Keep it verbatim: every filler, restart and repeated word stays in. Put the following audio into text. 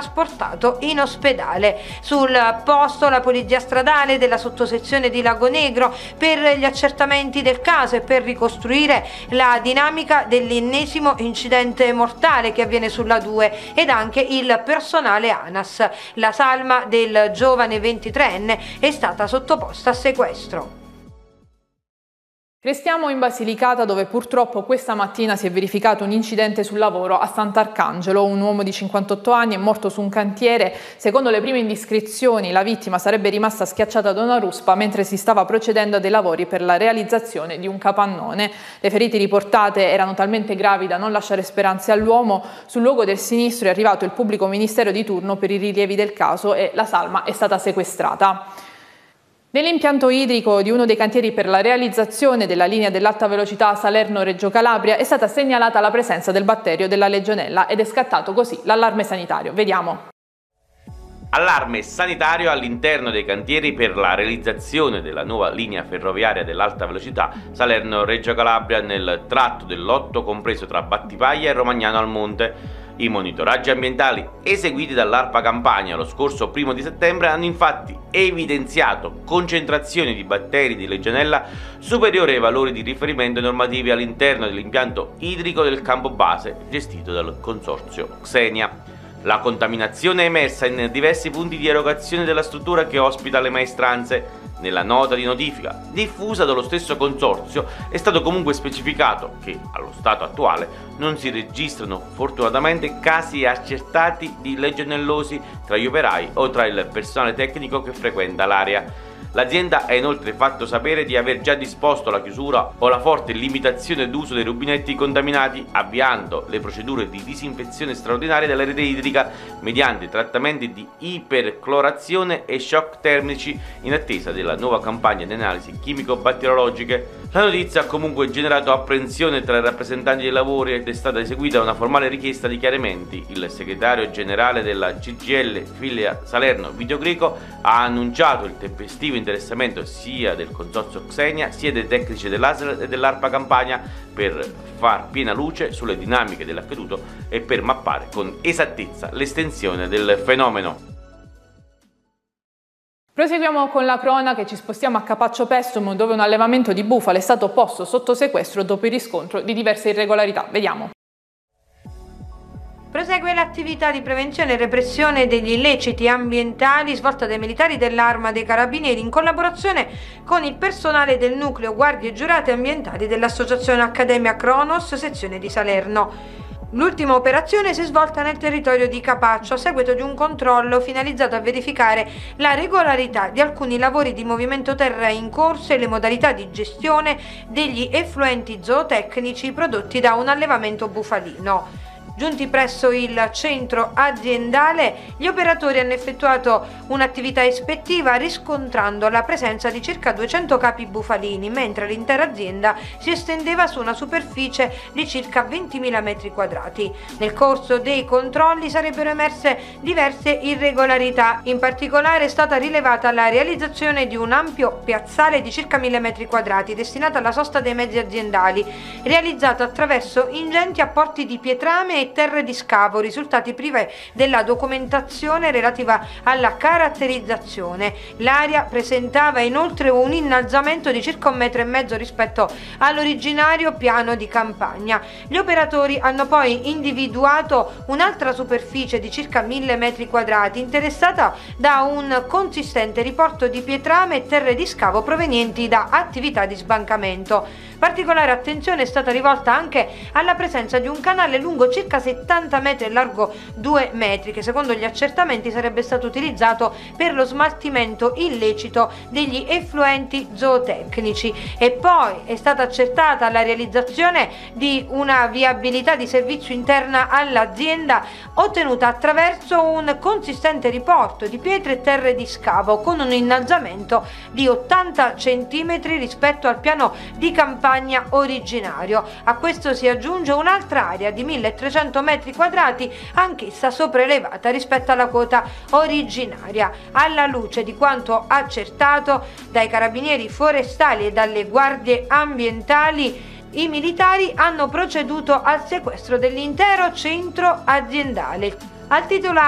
trasportato in ospedale. Sul posto la polizia stradale della sottosezione di Lago Negro per gli accertamenti del caso e per ricostruire la dinamica dell'ennesimo incidente mortale che avviene sulla due, ed anche il personale ANAS. La salma del giovane ventitreenne è stata sottoposta a sequestro. Restiamo in Basilicata, dove purtroppo questa mattina si è verificato un incidente sul lavoro a Sant'Arcangelo. Un uomo di cinquantotto anni è morto su un cantiere. Secondo le prime indiscrezioni, la vittima sarebbe rimasta schiacciata da una ruspa mentre si stava procedendo a dei lavori per la realizzazione di un capannone. Le ferite riportate erano talmente gravi da non lasciare speranze all'uomo. Sul luogo del sinistro è arrivato il pubblico ministero di turno per i rilievi del caso e la salma è stata sequestrata. Nell'impianto idrico di uno dei cantieri per la realizzazione della linea dell'alta velocità Salerno-Reggio Calabria è stata segnalata la presenza del batterio della Legionella ed è scattato così l'allarme sanitario. Vediamo. Allarme sanitario all'interno dei cantieri per la realizzazione della nuova linea ferroviaria dell'alta velocità Salerno-Reggio Calabria nel tratto del lotto compreso tra Battipaglia e Romagnano al Monte. I monitoraggi ambientali eseguiti dall'ARPA Campania lo scorso primo di settembre hanno infatti evidenziato concentrazioni di batteri di Legionella superiori ai valori di riferimento normativi all'interno dell'impianto idrico del campo base gestito dal consorzio Xenia. La contaminazione è emersa in diversi punti di erogazione della struttura che ospita le maestranze. Nella nota di notifica diffusa dallo stesso consorzio è stato comunque specificato che, allo stato attuale, non si registrano fortunatamente casi accertati di legionellosi tra gli operai o tra il personale tecnico che frequenta l'area. L'azienda ha inoltre fatto sapere di aver già disposto la chiusura o la forte limitazione d'uso dei rubinetti contaminati, avviando le procedure di disinfezione straordinaria della rete idrica mediante trattamenti di iperclorazione e shock termici in attesa della nuova campagna di analisi chimico-batteriologiche. La notizia ha comunque generato apprensione tra i rappresentanti dei lavori ed è stata eseguita una formale richiesta di chiarimenti. Il segretario generale della C G I L Filia Salerno Vito Greco ha annunciato il tempestivo interessamento sia del consorzio Xenia sia dei tecnici dell'A S L e dell'ARPA Campania per far piena luce sulle dinamiche dell'accaduto e per mappare con esattezza l'estensione del fenomeno. Proseguiamo con la cronaca e ci spostiamo a Capaccio Pessum, dove un allevamento di bufale è stato posto sotto sequestro dopo il riscontro di diverse irregolarità. Vediamo. Prosegue l'attività di prevenzione e repressione degli illeciti ambientali svolta dai militari dell'Arma dei Carabinieri in collaborazione con il personale del nucleo guardie giurate ambientali dell'Associazione Accademia Cronos, sezione di Salerno. L'ultima operazione si è svolta nel territorio di Capaccio a seguito di un controllo finalizzato a verificare la regolarità di alcuni lavori di movimento terra in corso e le modalità di gestione degli effluenti zootecnici prodotti da un allevamento bufalino. Giunti presso il centro aziendale, gli operatori hanno effettuato un'attività ispettiva riscontrando la presenza di circa duecento capi bufalini, mentre l'intera azienda si estendeva su una superficie di circa ventimila metri quadrati. Nel corso dei controlli sarebbero emerse diverse irregolarità. In particolare è stata rilevata la realizzazione di un ampio piazzale di circa mille metri quadrati destinato alla sosta dei mezzi aziendali, realizzato attraverso ingenti apporti di pietrame e terre di scavo, risultati prive della documentazione relativa alla caratterizzazione. L'area presentava inoltre un innalzamento di circa un metro e mezzo rispetto all'originario piano di campagna. Gli operatori hanno poi individuato un'altra superficie di circa mille metri quadrati interessata da un consistente riporto di pietrame e terre di scavo provenienti da attività di sbancamento. Particolare attenzione è stata rivolta anche alla presenza di un canale lungo circa settanta metri e largo due metri, che secondo gli accertamenti sarebbe stato utilizzato per lo smaltimento illecito degli effluenti zootecnici. E poi è stata accertata la realizzazione di una viabilità di servizio interna all'azienda ottenuta attraverso un consistente riporto di pietre e terre di scavo con un innalzamento di ottanta centimetri rispetto al piano di campagna originario. A questo si aggiunge un'altra area di milletrecento metri quadrati, anch'essa sopraelevata rispetto alla quota originaria. Alla luce di quanto accertato dai carabinieri forestali e dalle guardie ambientali, i militari hanno proceduto al sequestro dell'intero centro aziendale. Al titolare